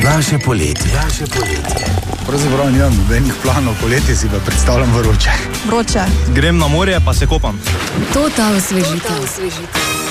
Naše poletje. Pravzaprav nimam nobenih planov, poletje si pa predstavljam vroče. Vroče. Grem na morje pa se kopam. Total osvežitev.